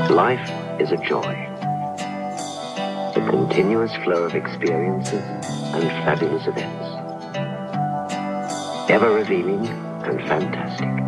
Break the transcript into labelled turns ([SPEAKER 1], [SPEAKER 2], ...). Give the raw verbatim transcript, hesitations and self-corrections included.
[SPEAKER 1] Life is a joy. A continuous flow of experiences and fabulous events. Ever revealing and fantastic.